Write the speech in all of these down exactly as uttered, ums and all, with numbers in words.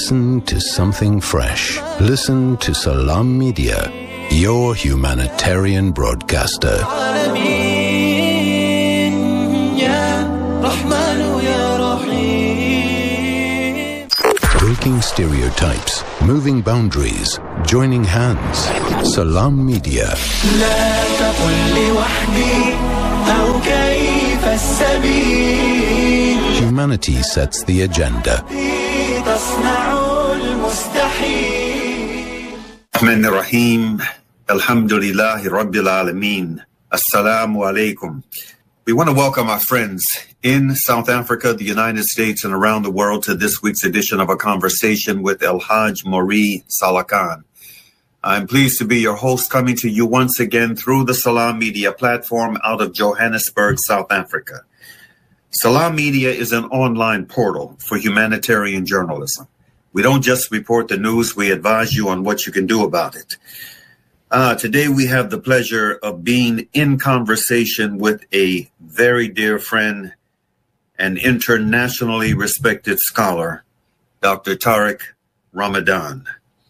Listen to something fresh. Listen to Salam Media, your humanitarian broadcaster. Breaking stereotypes, moving boundaries, joining hands. Salam Media. Humanity sets the agenda. Rahman Rahim. Alhamdulillahi Rabbil Alameen. Assalamu alaikum. We want to welcome our friends in South Africa, the United States, and around the world to this week's edition of A Conversation with El-Hajj Marie Salakan. I'm pleased to be your host, coming to you once again through the Salam Media platform out of Johannesburg, South Africa. Salam Media is an online portal for humanitarian journalism. We don't just report the news, we advise you on what you can do about it. Uh, today we have the pleasure of being in conversation with a very dear friend and internationally respected scholar, Doctor Tariq Ramadan.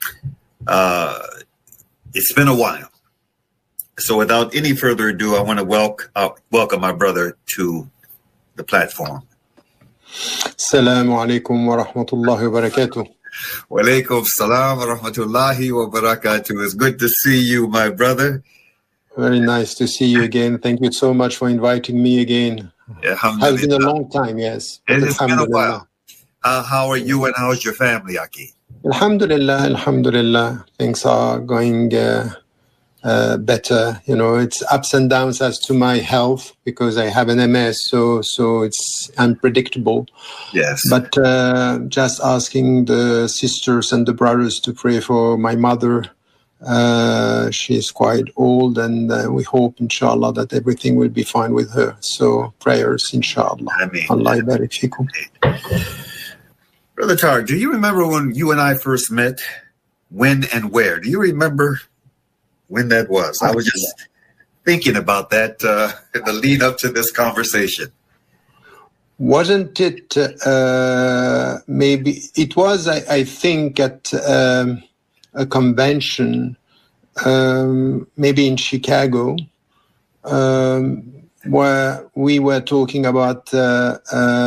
Uh, it's been a while. So without any further ado, I want to welcome, uh, welcome my brother to the platform. Assalamu alaikum wa rahmatullahi wa barakatuh. Wa alaikum salam wa rahmatullahi wa barakatuh. It's good to see you, my brother. Very nice to see you again. Thank you so much for inviting me again. It has been a long time, yes. It has been a while. Uh, how are you and how's your family, Aki? Alhamdulillah, alhamdulillah. Things are going uh, uh, better. You know, it's ups and downs as to my health because I have an M S, so so it's unpredictable. Yes. But uh, just asking the sisters and the brothers to pray for my mother. Uh, she's quite old, and uh, we hope, inshallah, that everything will be fine with her. So prayers, inshallah. Ameen. Allah yabarik fikum. Brother Tariq, do you remember when you and I first met? When and where? Do you remember when that was? I was just thinking about that uh, in the lead up to this conversation. Wasn't it uh, maybe, it was, I, I think, at um, a convention, um, maybe in Chicago, um, where we were talking about uh,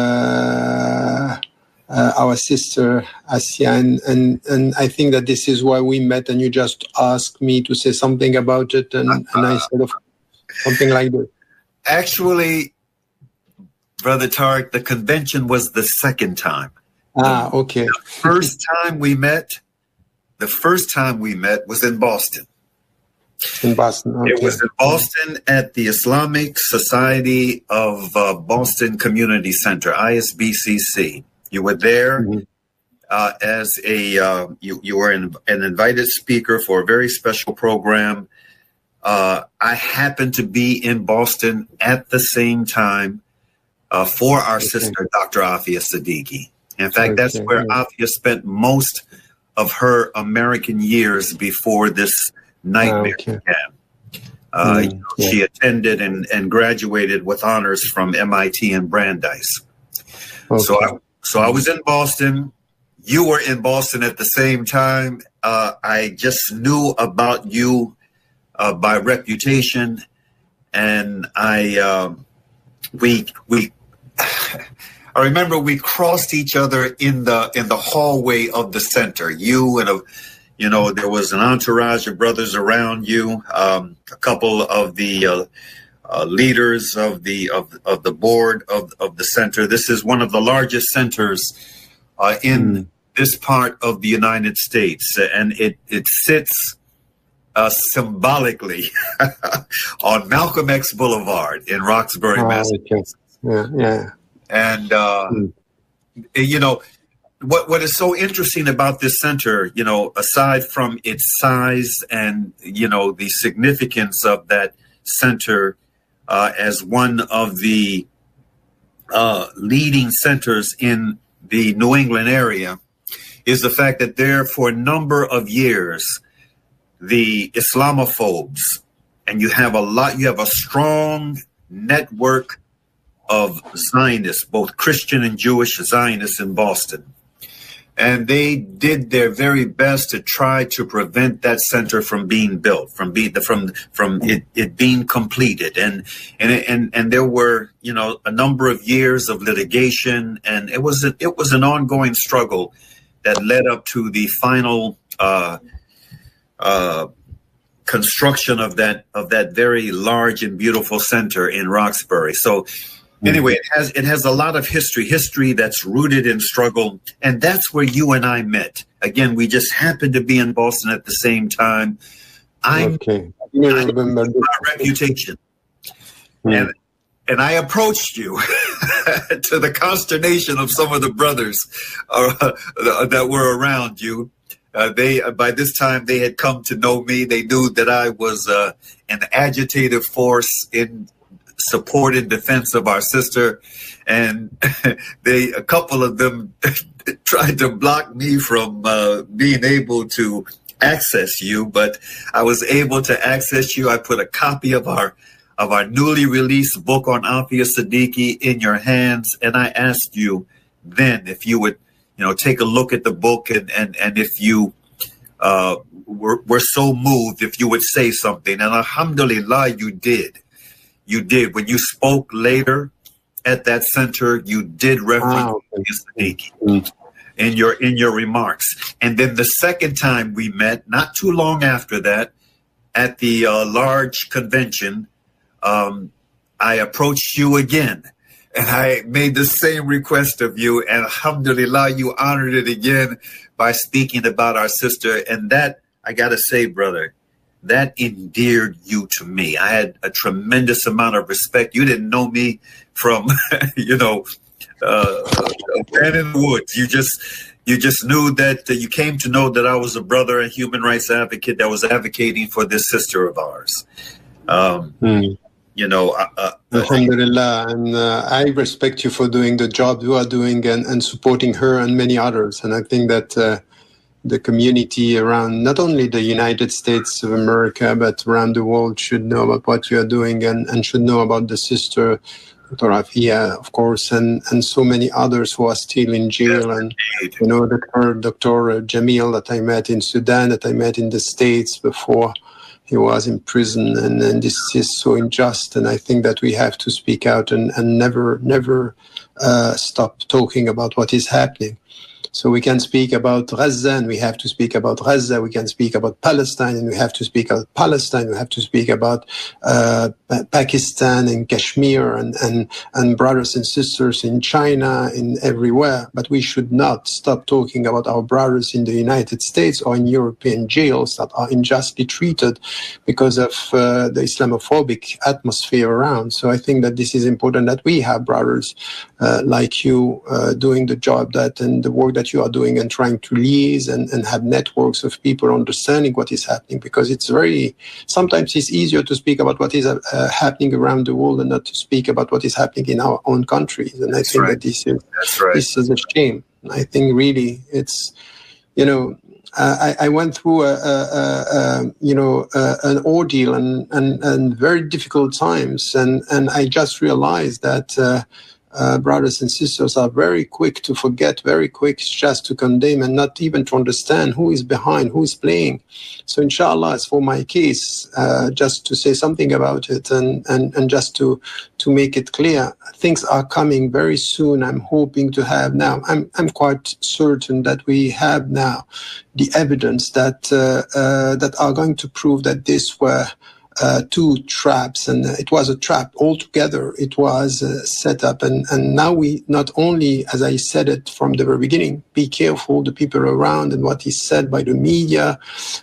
uh, uh, our sister Asya, and, and, and I think that this is why we met, and you just asked me to say something about it, and, uh, and I said of something like that. Actually, Brother Tariq, the convention was the second time. Ah, okay. The first time we met, the first time we met was in Boston. In Boston, okay. It was in Boston at the Islamic Society of uh, Boston Community Center, I S B C C. You were there mm-hmm. uh, as a, uh, you, you were in, an invited speaker for a very special program. Uh, I happened to be in Boston at the same time uh, for our okay. sister, Doctor Afia Siddiqui. In fact, okay. that's where yeah. Afia spent most of her American years before this nightmare okay. began. Uh, mm, you know, yeah. She attended and, and graduated with honors from M I T and Brandeis. Okay. So, I, so I was in Boston. You were in Boston at the same time. Uh, I just knew about you uh, by reputation, and I uh, we we. I remember we crossed each other in the in the hallway of the center. You and a, you know, there was an entourage of brothers around you. Um, a couple of the uh, uh, leaders of the of of the board of of the center. This is one of the largest centers uh, in mm. this part of the United States, and it it sits uh, symbolically on Malcolm X Boulevard in Roxbury, oh, Massachusetts. Okay. Yeah, yeah. And, uh, mm. you know, what what is so interesting about this center, you know, aside from its size and, you know, the significance of that center uh, as one of the uh, leading centers in the New England area, is the fact that there for a number of years, the Islamophobes, and you have a lot, you have a strong network of Zionists, both Christian and Jewish Zionists in Boston. and they did their very best to try to prevent that center from being built, from being from from it, it being completed, and and and and there were, you know, a number of years of litigation, and it was a, it was an ongoing struggle that led up to the final uh, uh, construction of that of that very large and beautiful center in Roxbury. So. Anyway, it has it has a lot of history, history that's rooted in struggle, and that's where you and I met. Again, we just happened to be in Boston at the same time. I'm, okay. I remember my reputation, mm. and and I approached you to the consternation of some of the brothers uh, that were around you. Uh, they uh, by this time they had come to know me. They knew that I was uh, an agitative force in support and defense of our sister, and they a couple of them tried to block me from uh, being able to access you, but I was able to access you. I put a copy of our of our newly released book on Alfia Siddiqui in your hands, and I asked you then if you would, you know, take a look at the book, and and and if you uh, were were so moved, if you would say something, and alhamdulillah, you did. You did. When you spoke later at that center, you did reference wow. Siddiqui mm. in your in your remarks. And then the second time we met, not too long after that, at the uh, large convention, um, I approached you again, and I made the same request of you. And alhamdulillah, you honored it again by speaking about our sister. And that, I got to say, brother, that endeared you to me. I had a tremendous amount of respect. You didn't know me from, you know, uh, man in the woods. You just, you just knew that uh, you came to know that I was a brother, a human rights advocate that was advocating for this sister of ours. Um, mm. You know, uh, uh, alhamdulillah, and uh, I respect you for doing the job you are doing and, and supporting her and many others. And I think that. Uh, the community around not only the United States of America, but around the world should know about what you are doing and, and should know about the sister, Doctor Alfia, of course, and, and so many others who are still in jail. Yes, and, you know, Doctor Doctor Jamil that I met in Sudan, that I met in the States before he was in prison. And, and this is so unjust. And I think that we have to speak out and, and never, never uh, stop talking about what is happening. So we can speak about Gaza, and we have to speak about Gaza. We can speak about Palestine, and we have to speak about Palestine. We have to speak about uh, Pakistan and Kashmir, and, and, and brothers and sisters in China, in everywhere. But we should not stop talking about our brothers in the United States or in European jails that are unjustly treated because of uh, the Islamophobic atmosphere around. So I think that this is important, that we have brothers uh, like you uh, doing the job that and the work that that you are doing and trying to liaise and, and have networks of people understanding what is happening, because it's very, sometimes it's easier to speak about what is uh, happening around the world and not to speak about what is happening in our own countries. And That's I think right. that this is, That's right. this is a shame. I think really it's, you know, I, I went through a, a, a, a you know a, an ordeal and, and, and very difficult times, and, and I just realized that uh, Uh, brothers and sisters are very quick to forget, very quick just to condemn and not even to understand who is behind, who is playing. So inshallah, as for my case, uh, just to say something about it and, and, and just to, to make it clear, things are coming very soon. I'm hoping to have now, I'm, I'm quite certain that we have now the evidence that, uh, uh, that are going to prove that this were Uh, two traps, and it was a trap altogether. It was uh, set up, and, and now we not only, as I said it from the very beginning, be careful, the people around and what is said by the media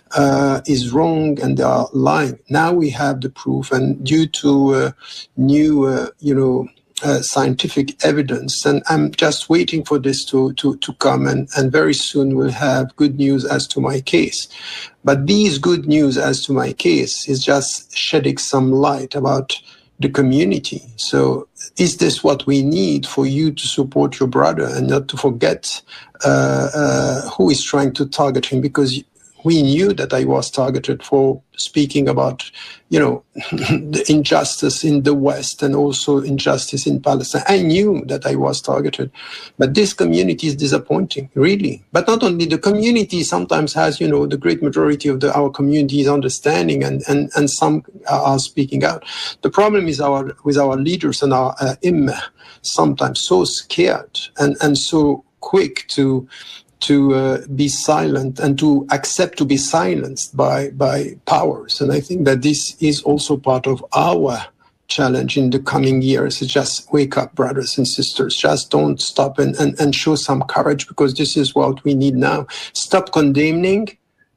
uh, is wrong and they are lying. Now we have the proof, and due to uh, new, uh, you know, Uh, scientific evidence, and I'm just waiting for this to to to come, and, and very soon we'll have good news as to my case. But these good news as to my case is just shedding some light about the community. So is this what we need for you to support your brother and not to forget uh, uh, who is trying to target him? Because we knew that I was targeted for speaking about, you know, the injustice in the West and also injustice in Palestine. I knew that I was targeted. But this community is disappointing, really. But not only the community sometimes has, you know, the great majority of the, our community is understanding and, and, and some are speaking out. The problem is our with our leaders and our uh, imam, sometimes so scared and, and so quick to to uh, be silent and to accept to be silenced by, by powers. And I think that this is also part of our challenge in the coming years. Is just wake up, brothers and sisters. Just don't stop and, and, and show some courage, because this is what we need now. Stop condemning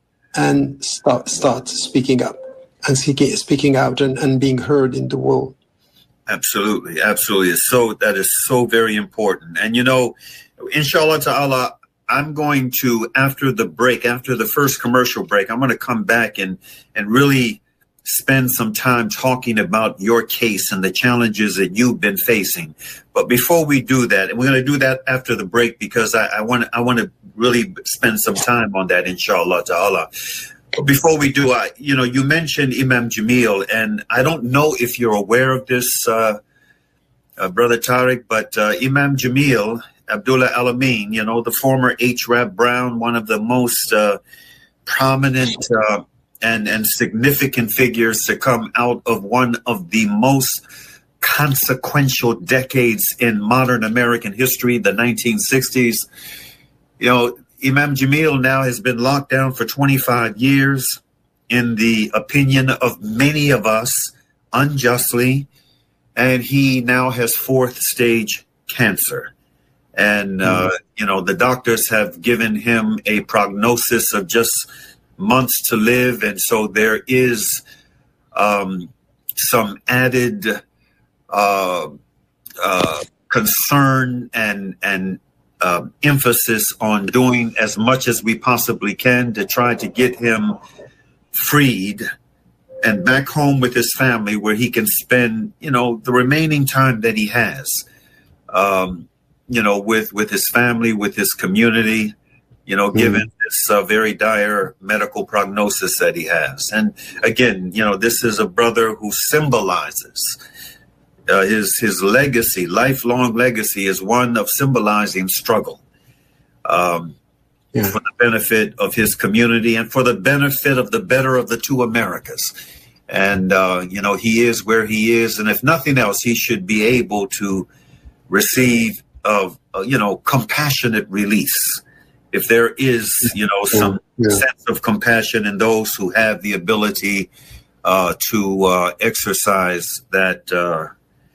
and start, start speaking up and speaking, speaking out and, and being heard in the world. Absolutely, absolutely. So that is so very important. And, you know, inshallah ta'ala, I'm going to, after the break, after the first commercial break, I'm going to come back and, and really spend some time talking about your case and the challenges that you've been facing. But before we do that, and we're going to do that after the break, because I, I want I want to really spend some time on that, inshallah ta'ala. But before we do, I, you know, you mentioned Imam Jamil, and I don't know if you're aware of this, uh, uh, Brother Tariq, but uh, Imam Jamil Abdullah Al-Amin, you know, the former H. Rap Brown, one of the most uh, prominent uh, and, and significant figures to come out of one of the most consequential decades in modern American history, the nineteen sixties. You know, Imam Jamil now has been locked down for twenty-five years, in the opinion of many of us, unjustly, and he now has fourth stage cancer. And, uh, you know, the doctors have given him a prognosis of just months to live. And so there is um, some added uh, uh, concern and, and uh, emphasis on doing as much as we possibly can to try to get him freed and back home with his family, where he can spend, you know, the remaining time that he has. Um, you know, with, with his family, with his community, you know, given mm-hmm. this uh, very dire medical prognosis that he has. And again, you know, this is a brother who symbolizes uh, his, his legacy, lifelong legacy is one of symbolizing struggle um, yeah. for the benefit of his community and for the benefit of the better of the two Americas. And, uh, you know, he is where he is. And if nothing else, he should be able to receive of, uh, you know, compassionate release. If there is, you know, some yeah. sense of compassion in those who have the ability uh, to uh, exercise that, uh,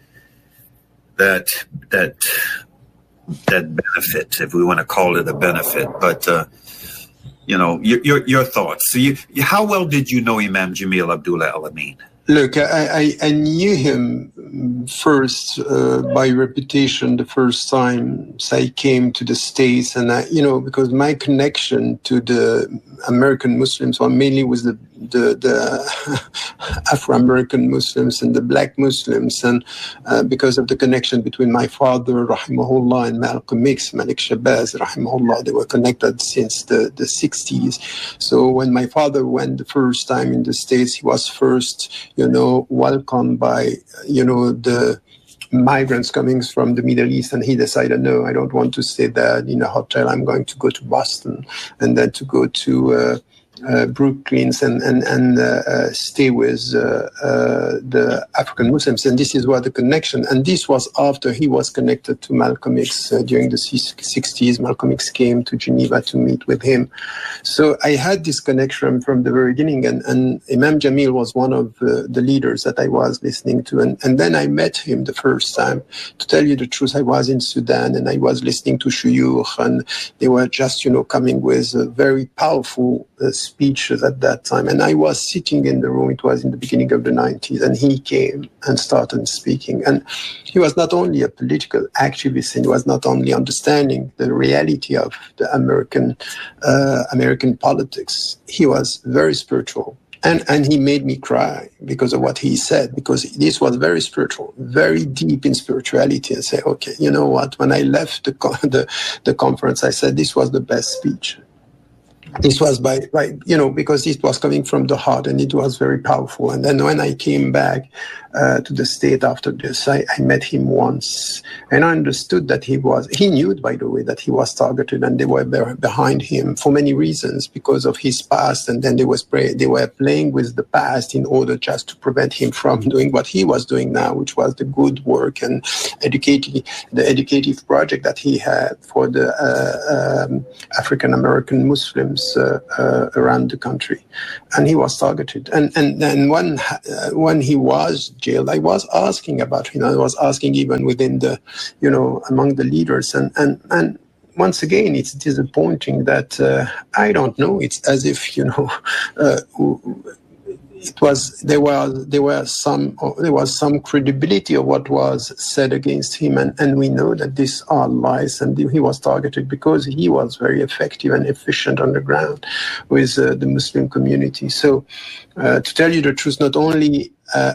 that, that, that benefit, if we want to call it a benefit. But, uh, you know, your, your, your thoughts. So you, how well did you know Imam Jamil Abdullah Al-Amin? Look, I, I, I knew him first uh, by reputation the first time I came to the States. And, I, you know, because my connection to the American Muslims, well, mainly was the, the, the Afro-American Muslims and the Black Muslims. And uh, because of the connection between my father, rahimahullah, and Malcolm X, Malik Shabazz, rahimahullah, they were connected since the, the sixties. So when my father went the first time in the States, he was first, you know, welcomed by, you know, the migrants coming from the Middle East, and he decided, no, I don't want to stay there in a hotel. I'm going to go to Boston, and then to go to uh, uh, Brooklyn's and and and uh, uh, stay with uh, uh, the African Muslims. And this is where the connection. And this was after he was connected to Malcolm X uh, during the sixties. Malcolm X came to Geneva to meet with him. So I had this connection from the very beginning. And, and Imam Jamil was one of uh, the leaders that I was listening to. And, and then I met him the first time. To tell you the truth, I was in Sudan and I was listening to shuyukh, and they were just, you know, coming with uh, very powerful uh, speeches at that time. And I was sitting in the room. It was in the beginning of the nineties, and he came and started speaking. And he was not only a political activist, and he was not only understanding the reality of the American uh, American politics. He was very spiritual. And, and he made me cry because of what he said, because this was very spiritual, very deep in spirituality, and say, okay, you know what? When I left the, the, the conference, I said, this was the best speech. This was by, by, you know, because it was coming from the heart and it was very powerful. And then when I came back uh, to the State after this, I, I met him once and I understood that he was, he knew, by the way, that he was targeted and they were behind him for many reasons because of his past. And then they, was play, they were playing with the past in order just to prevent him from doing what he was doing now, which was the good work and educating, the educative project that he had for the uh, um, African-American Muslims Uh, uh, around the country, and he was targeted. And and then when uh, when he was jailed, I was asking about him. I was asking even within the, you know, among the leaders. And and and once again, it's disappointing that uh, I don't know. It's as if, you know, uh, it was there was there were some there was some credibility of what was said against him, and, and we know that these are lies, and he was targeted because he was very effective and efficient on the ground with uh, the Muslim community. So, uh, to tell you the truth, not only uh,